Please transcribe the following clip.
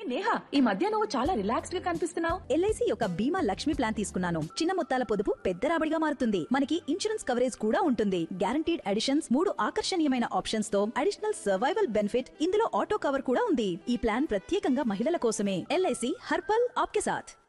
నేహా, ఈ మధ్య నువ్వు చాలా రిలాక్స్డ్ గా కనిపిస్తున్నావు. ఎల్ఐసి యొక్క బీమా లక్ష్మి ప్లాన్ తీసుకున్నాను. చిన్న మొత్తాల పొదుపు పెద్ద రాబడిగా మారుతుంది. మనకి ఇన్సూరెన్స్ కవరేజ్ కూడా ఉంటుంది. గ్యారంటీడ్ అడిషన్స్, 3 ఆకర్షణీయమైన ఆప్షన్స్ తో అడిషనల్ సర్వైవల్ బెనిఫిట్, ఇందులో ఆటో కవర్ కూడా ఉంది. ఈ ప్లాన్ ప్రత్యేకంగా మహిళల కోసమే. ఎల్ఐసి హర్పల్ ఆప్కే సాథ్.